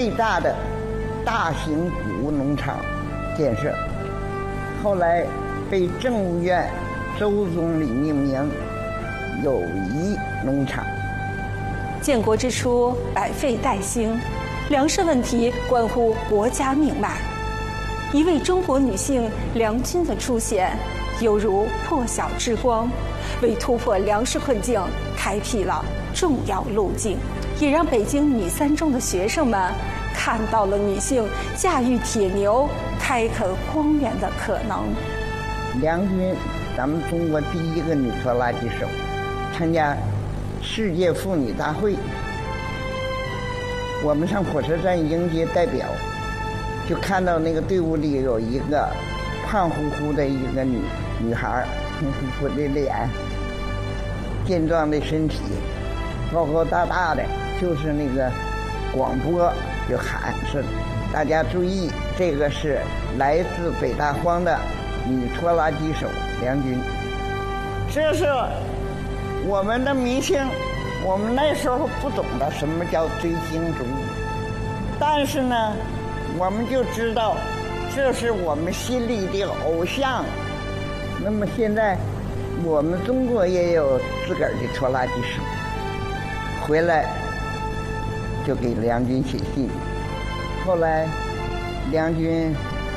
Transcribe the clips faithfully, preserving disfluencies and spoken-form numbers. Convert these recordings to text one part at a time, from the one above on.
最大的大型谷物农场建设，后来被政务院周总理命名友谊农场。 建国之初，百废待兴，粮食问题关乎国家命脉。一位中国女性梁君的出现，犹如破晓之光，为突破粮食困境开辟了重要路径，也让北京女三中的学生们看到了女性驾驭铁牛、开垦荒原的可能。 梁君，咱们中国第一个女拖拉机手，参加世界妇女大会，我们上火车站迎接代表，就看到那个队伍里有一个胖乎乎的一个女女孩，红乎乎的脸，健壮的身体，高高大大的，就是那个广播就喊是大家注意，这个是来自北大荒的女拖拉机手梁君。这是我们的明星，我们那时候不懂得什么叫追星族，但是呢，我们就知道这是我们心里的偶像。那么现在我们中国也有自个儿的拖拉机手，回来就给梁君写信，后来梁君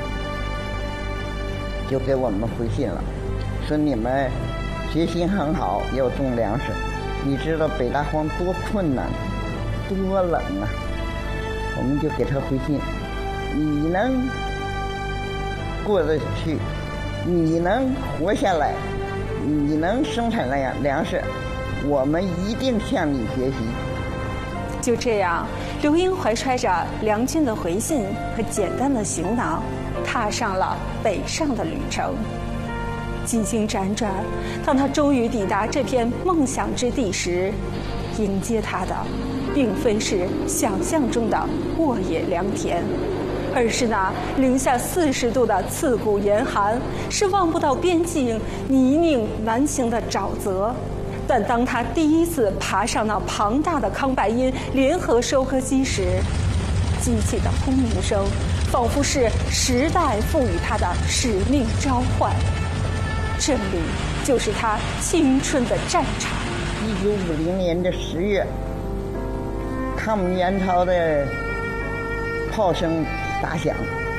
就给我们回信了，说你们决心很好，要种粮食。你知道北大荒多困难，多冷啊！我们就给他回信：你能过得去，你能活下来，你能生产粮粮食，我们一定向你学习。 就这样，刘英怀揣着梁君的回信和简单的行囊，踏上了北上的旅程。几经辗转，当他终于抵达这片梦想之地时，迎接他的并非是想象中的沃野良田，而是那零下四十度的刺骨严寒，是望不到边境、泥泞难行的沼泽。但当他第一次爬上那庞大的康拜因联合收割机时，机器的轰鸣声仿佛是时代赋予他的使命召唤。这里就是他青春的战场。 一九五零年的十月，抗美援朝的炮声打响，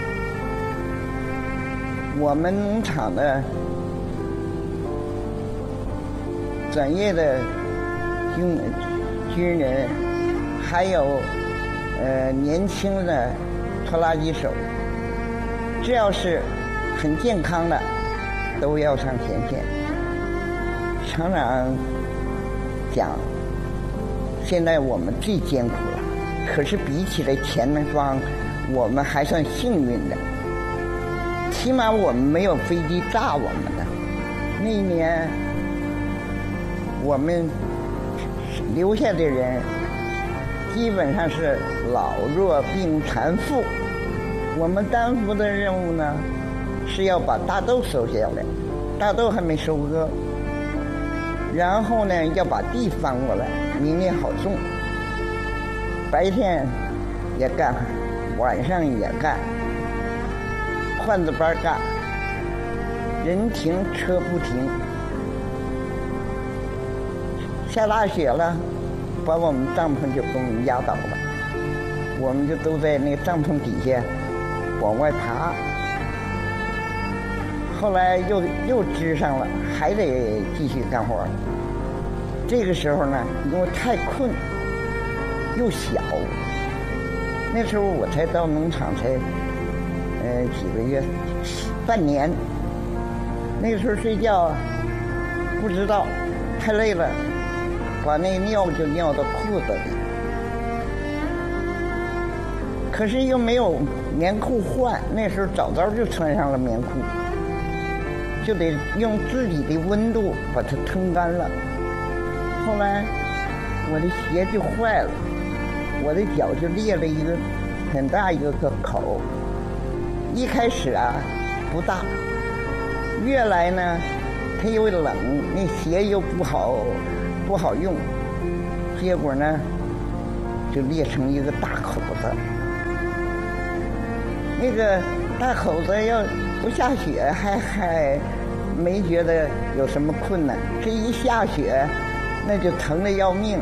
我们农场的专业的军军人，还有呃年轻的拖拉机手，只要是很健康的，都要上前线。厂长讲，现在我们最艰苦了，可是比起来前方，我们还算幸运的，起码我们没有飞机炸我们的。那一年，我们留下的人基本上是老弱病残妇。我们担负的任务呢，是要把大豆收下来，大豆还没收割，然后呢要把地翻过来，明年好种。白天也干，晚上也干，换着班干，人停车不停。下大雪了，把我们帐篷就给我们压倒了，我们就都在那个帐篷底下往外爬。后来又又支上了，还得继续干活。这个时候呢，因为太困又小，那时候我才到农场才呃几个月，半年。那个时候睡觉不知道，太累了，把那个尿就尿到裤子里，可是又没有棉裤换，那时候早早就穿上了棉裤，就得用自己的温度把它撑干了。后来我的鞋就坏了，我的脚就裂了一个很大一个个口。一开始啊不大，越来呢它又冷，那鞋又不好不好用，结果呢就裂成一个大口子。 那个大口子要不下雪还还没觉得有什么困难，这一下雪那就疼得要命。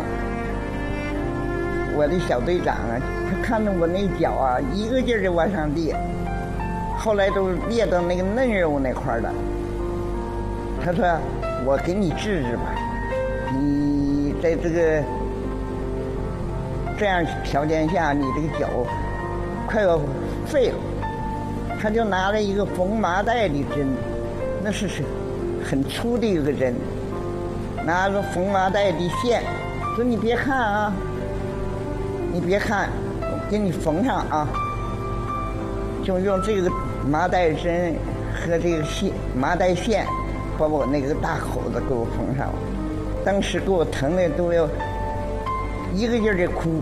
我的小队长啊，他看着我那脚啊一个劲儿的往上裂，后来都裂到那个嫩肉那块了。他说我给你治治吧，你在这个这样条件下你这个脚快要废了。他就拿了一个缝麻袋的针，那是很粗的一个针，拿着缝麻袋的线，说你别看啊，你别看，我给你缝上啊。就用这个麻袋针和这个线麻袋线把我那个大口子给我缝上了。当时给我疼的都要一个劲儿的哭，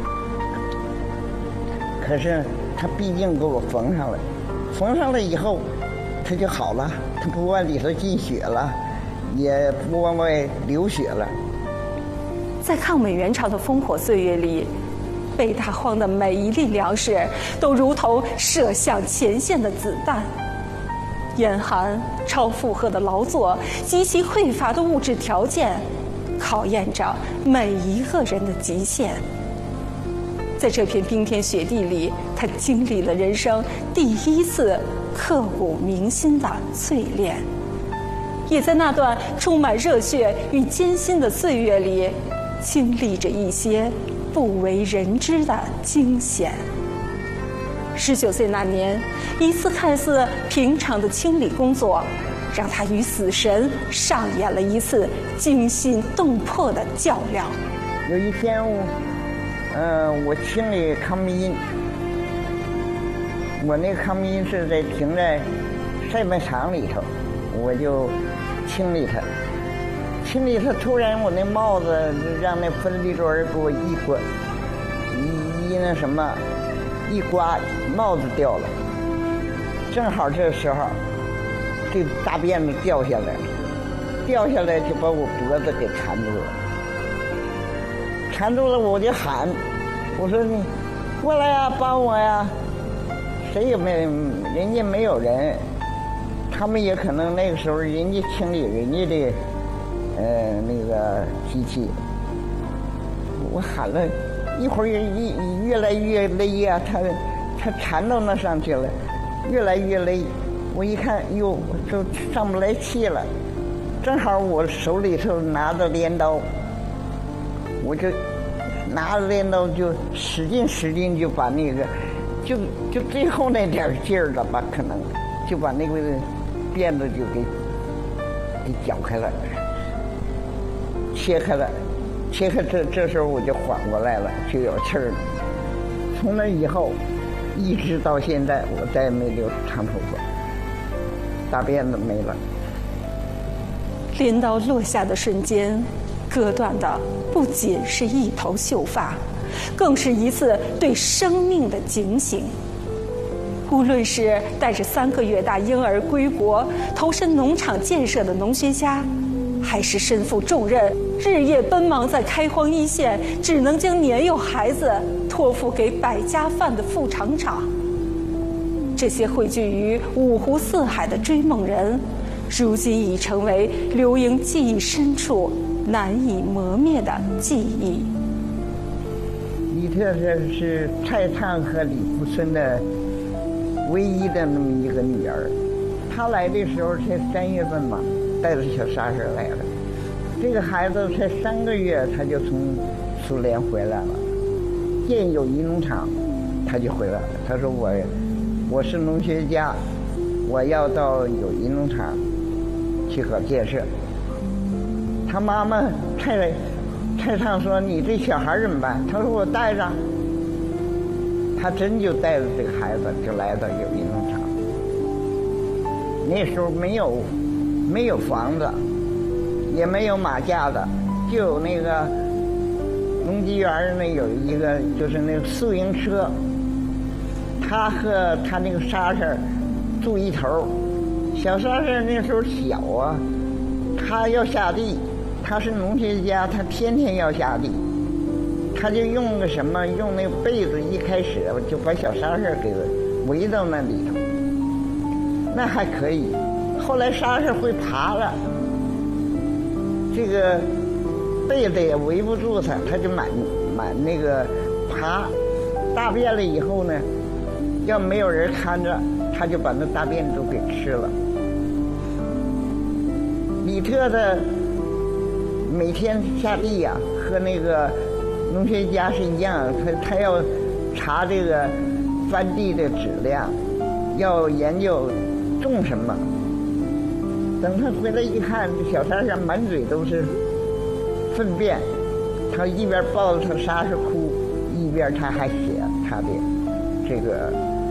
可是他毕竟给我缝上了。缝上了以后他就好了，他不往里头进血了，也不往外流血了。 在抗美援朝的烽火岁月里，北大荒的每一粒粮食都如同射向前线的子弹，严寒、超负荷的劳作、极其匮乏的物质条件，考验着每一个人的极限。在这片冰天雪地里，他经历了人生第一次刻骨铭心的淬炼，也在那段充满热血与艰辛的岁月里，经历着一些不为人知的惊险。十九岁那年，一次看似平常的清理工作，让他与死神上演了一次惊心动魄的较量。 有一天我呃，我清理康密因，我那个康密因是在停在晒卖场里头，我就清理它，清理它，突然我那帽子让那分离墩给我一刮，一一那什么，一刮帽子掉了，正好这时候，这大辫子掉下来了，掉下来就把我脖子给缠住了。缠住了我就喊，我说你过来呀，帮我呀！谁也没，人家没有人，他们也可能那个时候人家清理人家的，呃那个机器。我喊了一会儿，一越来越勒呀，他他缠到那上去了，越来越勒。我一看，哟，就上不来气了。正好我手里头拿着镰刀。我就拿着镰刀就使劲使劲就把那个，就就最后那点劲儿了吧，可能就把那个辫子就给给绞开了，切开了，切开这这时候我就缓过来了，就有气儿了。从那以后，一直到现在，我再也没留长头发，大辫子没了。 镰刀落下的瞬间，割断的不仅是一头秀发，更是一次对生命的警醒。无论是带着三个月大婴儿归国投身农场建设的农学家，还是身负重任日夜奔忙在开荒一线，只能将年幼孩子托付给百家饭的副厂长，这些汇聚于五湖四海的追梦人，如今已成为刘英记忆深处难以磨灭的记忆。 李特这是蔡灿和李富春的唯一的那么一个女儿，她来的时候才三月份嘛，带着小沙婶来了。这个孩子才三个月，他就从苏联回来了，建友谊农场，他就回来了。他说我我是农学家，我要到友谊农场去搞建设。他妈妈蔡蔡畅说：“你这小孩怎么办？”他说：“我带着。”他真就带着这个孩子就来到友谊农场。那时候没有没有房子，也没有马架子，就有那个农机园那有一个就是那个宿营车，他和他那个沙婶住一头。小沙婶那时候小啊，他要下地。他是农学家，他天天要下地，他就用个什么，用那个被子，一开始就把小沙婶给围到那里头，那还可以。后来沙是会爬了，这个被子也围不住它，它就满满那个爬。大便了以后呢，要没有人看着，它就把那大便都给吃了。李特的每天下地呀、啊，和那个农学家是一样，他他要查这个翻地的质量，要研究种什么。等他回来一看，这小沙上满嘴都是粪便，他一边抱着他沙石哭，一边他还写他的这个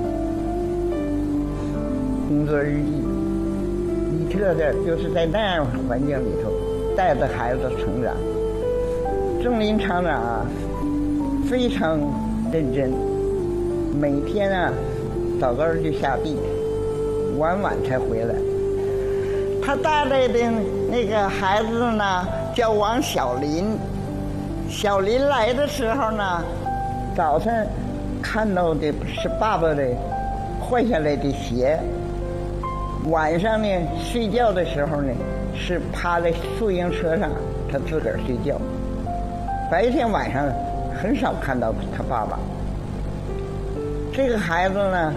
工作日记。李特的就是在那样环境里头带着孩子成长。郑林厂长啊，非常认真，每天啊早早就下地，晚晚才回来。他带来的那个孩子呢叫王小林，小林来的时候呢，早晨看到的是爸爸的换下来的鞋，晚上呢睡觉的时候呢是趴在宿营车上，他自个儿睡觉。白天晚上很少看到他爸爸。这个孩子呢，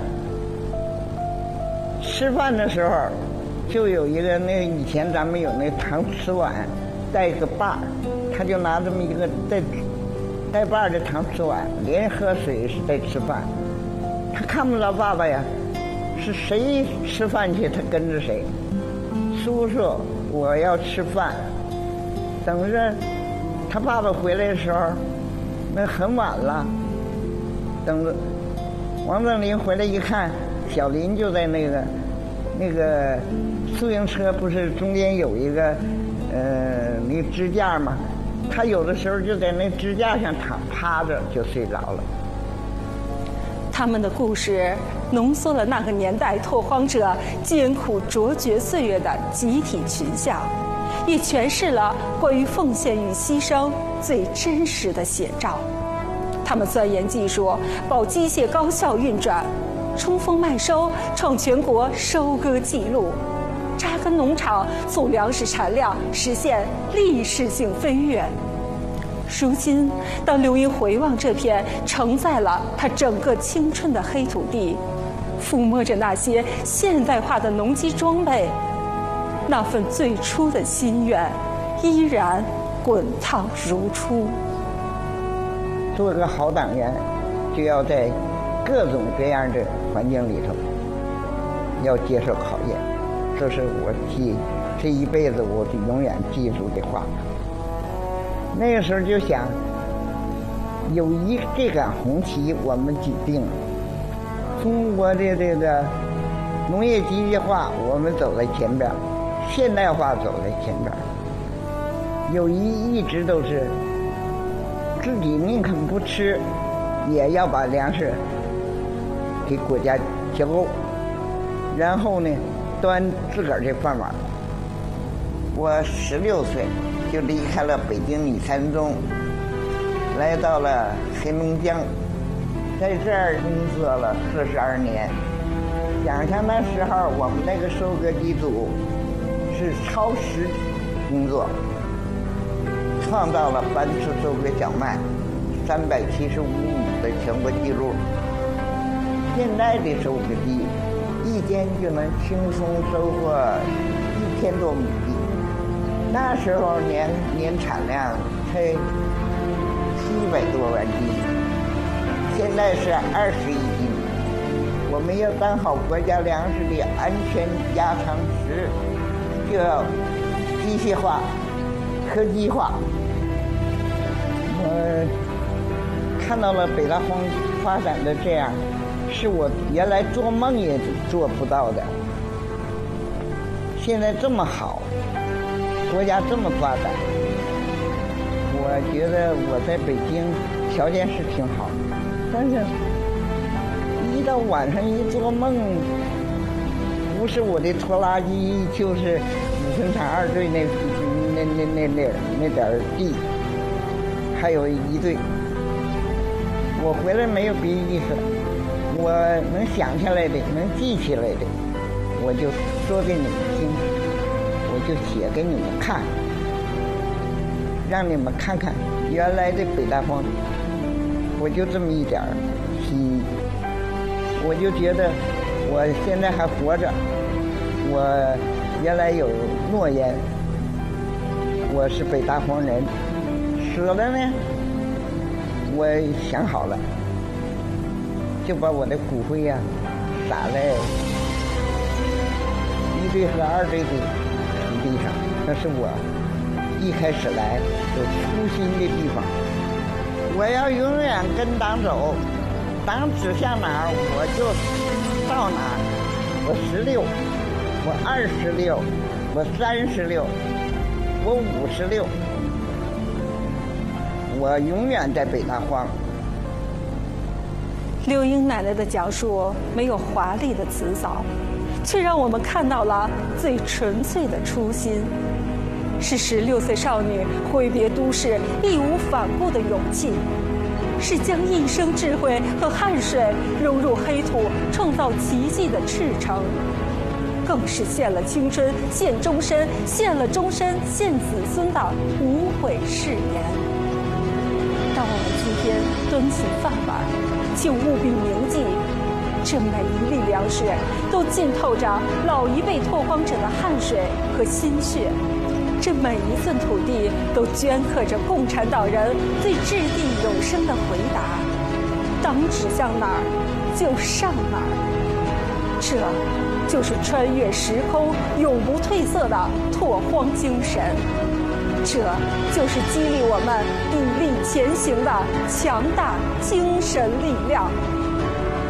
吃饭的时候就有一个，那以前咱们有那搪瓷碗带个把儿，他就拿这么一个带带把儿的搪瓷碗，连喝水是在吃饭。他看不着爸爸呀，是谁吃饭去他跟着谁。叔叔，我要吃饭。等着他爸爸回来的时候，那很晚了。等着王正林回来一看，小林就在那个那个宿营车，不是中间有一个呃那个支架吗？他有的时候就在那支架上躺趴着就睡着了。 他们的故事浓缩了那个年代拓荒者艰苦卓绝岁月的集体群像，也诠释了关于奉献与牺牲最真实的写照。他们钻研技术，保机械高效运转，冲锋麦收，创全国收割记录，扎根农场，促粮食产量实现历史性飞跃。如今，当刘英回望这片承载了他整个青春的黑土地，抚摸着那些现代化的农机装备，那份最初的心愿依然滚烫如初。 做个好党员，就要在各种各样的环境里头要接受考验，这是我记这一辈子我就永远记住的话。那个时候就想，有一这杆红旗我们举定了，中国的这个农业机械化我们走在前边，现代化走在前边。友谊一直都是自己宁肯不吃，也要把粮食给国家交够，然后呢端自个儿的饭碗。我十六岁就离开了北京女三中，来到了黑龙江，在这儿工作了四十二年。想想那时候我们那个收割机组是超时工作，创造了班次收割小麦三百七十五亩的全国纪录。现在的收割机一天就能轻松收获一千多亩地，那时候年年产量才七百多万斤，现在是二十亿斤。我们要当好国家粮食的安全压舱石，就要机械化、科技化。我看到了北大荒发展的这样，是我原来做梦也做不到的。现在这么好，国家这么发展，我觉得我在北京条件是挺好，但是一到晚上一做梦，不是我的拖拉机，就是五分厂二队那那那那那那点地，还有一队。我回来没有别的意思，我我能想起来的，能记起来的，我就说给你们听，我就写给你们看，让你们看看原来的北大荒。我就这么一点儿心，我就觉得我现在还活着，我原来有诺言，我是北大荒人。死了呢，我想好了，就把我的骨灰呀、啊、撒在一堆和二堆的土地上，那是我一开始来有初心的地方。我要永远跟党走，党指向哪儿我就到哪儿。我十六，我二十六，我三十六，我五十六，我永远在北大荒。 刘英奶奶的讲述没有华丽的辞藻，却让我们看到了最纯粹的初心，是十六岁少女挥别都市、义无反顾的勇气，是将一生智慧和汗水融入黑土，创造奇迹的赤诚，更是献了青春、献终身、献了终身、献子孙的无悔誓言。当我们今天端起饭碗，请务必铭记，这每一粒粮食都浸透着老一辈拓荒者的汗水和心血，这每一寸土地都镌刻着共产党人最掷地有声的回答：党指向哪儿，就上哪儿。这就是穿越时空、永不褪色的拓荒精神，这就是激励我们砥砺前行的强大精神力量。